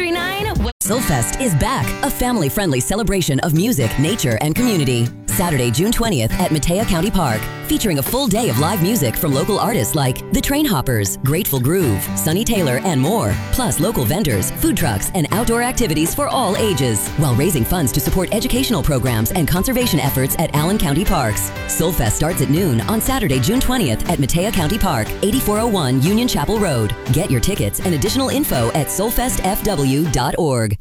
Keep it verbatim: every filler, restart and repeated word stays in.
three nine. Soulfest is back, a family-friendly celebration of music, nature, and community. Saturday, June twentieth at Mattea County Park, featuring a full day of live music from local artists like The Trainhoppers, Grateful Groove, Sonny Taylor, and more, plus local vendors, food trucks, and outdoor activities for all ages, while raising funds to support educational programs and conservation efforts at Allen County Parks. Soulfest starts at noon on Saturday, June twentieth at Mattea County Park, eighty-four oh one Union Chapel Road. Get your tickets and additional info at soulfest f w dot org.